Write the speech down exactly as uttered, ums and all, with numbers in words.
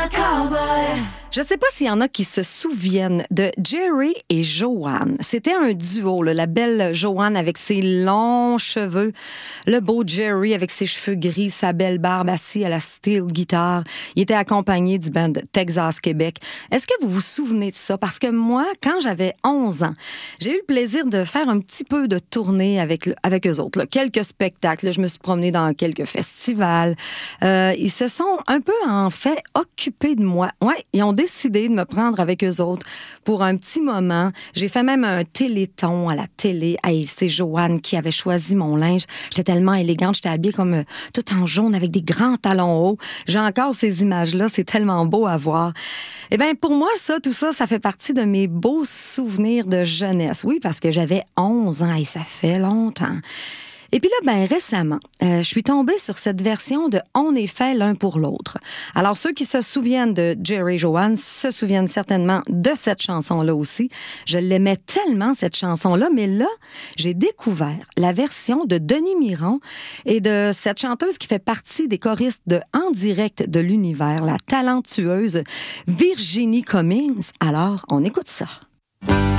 Je ne sais pas s'il y en a qui se souviennent de Jerry et Joanne. C'était un duo, là, la belle Joanne avec ses longs cheveux, le beau Jerry avec ses cheveux gris, sa belle barbe, assis à la steel guitare. Il était accompagné du band Texas Québec. Est-ce que vous vous souvenez de ça? Parce que moi, quand j'avais onze ans, j'ai eu le plaisir de faire un petit peu de tournée avec, avec eux autres. Là. Quelques spectacles, là, je me suis promenée dans quelques festivals. Euh, ils se sont un peu, en fait, occupés de moi. Ouais, ils ont décidé de me prendre avec eux autres pour un petit moment. J'ai fait même un téléthon à la télé. Hey, c'est Joanne qui avait choisi mon linge. J'étais tellement élégante, j'étais habillée comme euh, tout en jaune avec des grands talons hauts. J'ai encore ces images-là, c'est tellement beau à voir. Eh bien, pour moi, ça, tout ça, ça fait partie de mes beaux souvenirs de jeunesse. Oui, parce que j'avais onze ans et ça fait longtemps. Et puis là, ben récemment, euh, je suis tombée sur cette version de « On est fait l'un pour l'autre ». Alors, ceux qui se souviennent de Jerry et Joanne se souviennent certainement de cette chanson-là aussi. Je l'aimais tellement, cette chanson-là, mais là, j'ai découvert la version de Denis Miron et de cette chanteuse qui fait partie des choristes de En direct de l'univers, la talentueuse Virginie Cummings. Alors, on écoute ça.